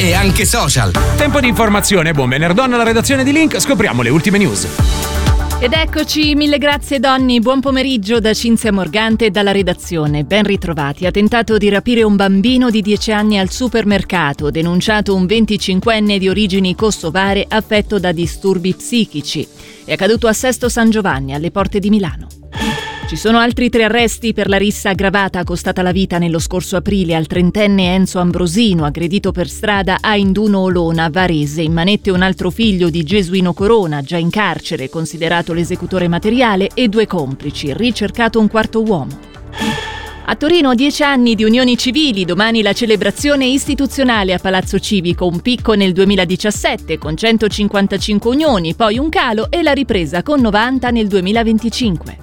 e anche social. Tempo di informazione, buon venerdì alla redazione di Link, scopriamo le ultime news. Ed eccoci, mille grazie Donny, buon pomeriggio da Cinzia Morgante e dalla redazione. Ben ritrovati. Ha tentato di rapire un bambino di 10 anni al supermercato, denunciato un 25enne di origini kosovare affetto da disturbi psichici. È accaduto a Sesto San Giovanni, alle porte di Milano. Ci sono altri 3 arresti per la rissa aggravata costata la vita nello scorso aprile al 30enne Enzo Ambrosino, aggredito per strada a Induno Olona, Varese. In manette un altro figlio di Gesuino Corona, già in carcere, considerato l'esecutore materiale, e 2 complici, ricercato un quarto uomo. A Torino 10 anni di unioni civili, domani la celebrazione istituzionale a Palazzo Civico, un picco nel 2017 con 155 unioni, poi un calo e la ripresa con 90 nel 2025.